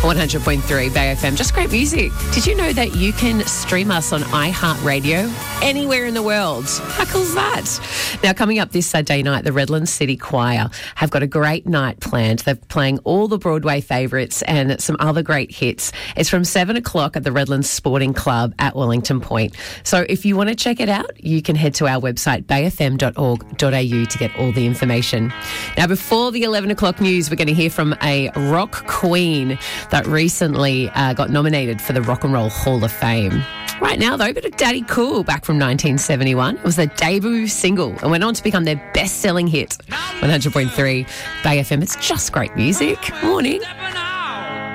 100.3 Bay FM. Just great music. Did you know that you can stream us on iHeartRadio anywhere in the world? How cool is that? Now, coming up this Saturday night, the Redlands City Choir have got a great night planned. They're playing all the Broadway favourites and some other great hits. It's from 7 o'clock at the Redlands Sporting Club at Wellington Point. So if you want to check it out, you can head to our website, bayfm.org.au, to get all the information. Now, before the 11 o'clock news, we're going to hear from a rock queen that recently got nominated for the Rock and Roll Hall of Fame. Right now, though, a bit of Daddy Cool back from 1971. It was their debut single and went on to become their best-selling hit. 100.3 Bay FM. It's just great music. Morning.